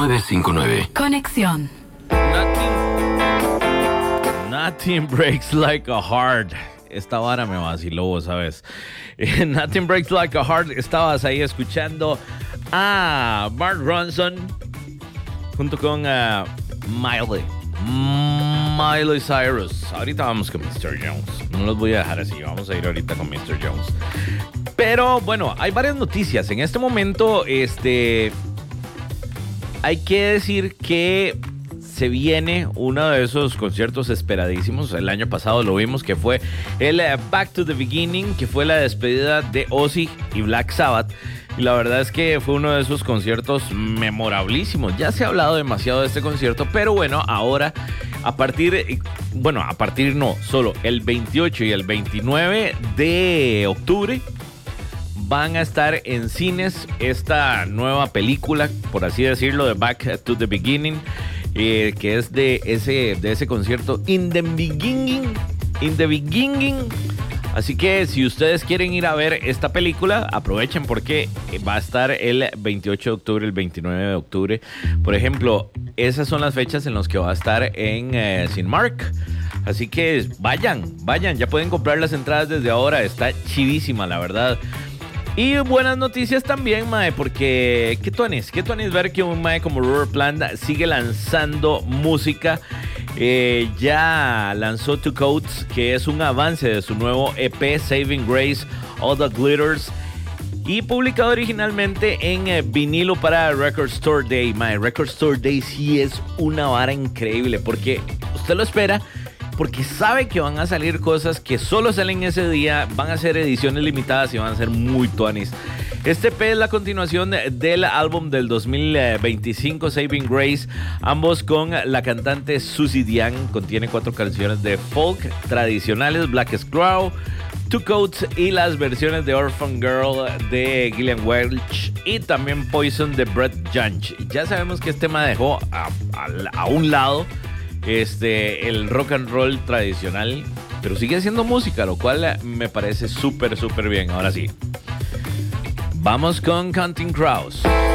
959. Conexión. Nothing breaks like a heart. Esta vara me vaciló, vos sabes. Nothing breaks like a heart. Estabas ahí escuchando a Mark Ronson junto con Miley Cyrus. Ahorita vamos con Mr. Jones. No los voy a dejar así. Vamos a ir ahorita con Mr. Jones. Pero bueno, hay varias noticias. En este momento, hay que decir que se viene uno de esos conciertos esperadísimos. El año pasado lo vimos, que fue el Back to the Beginning, que fue la despedida de Ozzy y Black Sabbath. Y la verdad es que fue uno de esos conciertos memorabilísimos. Ya se ha hablado demasiado de este concierto, pero bueno, ahora solo el 28 y el 29 de octubre van a estar en cines esta nueva película, por así decirlo, de Back to the Beginning, que es de ese concierto In the Beginning. Así que si ustedes quieren ir a ver esta película, aprovechen porque va a estar el 28 de octubre, el 29 de octubre. Por ejemplo, esas son las fechas en las que va a estar en Cinemark. Así que vayan, ya pueden comprar las entradas desde ahora. Está chivísima, la verdad. Y buenas noticias también, mae, porque qué tuanis ver que un mae como Robert Plant sigue lanzando música. Ya lanzó Two Coats, que es un avance de su nuevo EP Saving Grace, All the Glitters, y publicado originalmente en vinilo para Record Store Day. My Record Store Day sí es una vara increíble, porque usted lo espera, porque sabe que van a salir cosas que solo salen ese día, van a ser ediciones limitadas y van a ser muy tuanis. Este EP es la continuación del álbum del 2025, Saving Grace, ambos con la cantante Susie Diane. Contiene 4 canciones de folk tradicionales, Black Scrow, Two Coats y las versiones de Orphan Girl de Gillian Welch y también Poison de Brett Jansch. Ya sabemos que este tema dejó a un lado el rock and roll tradicional, pero sigue haciendo música, lo cual me parece súper bien. Ahora sí, vamos con Counting Crows.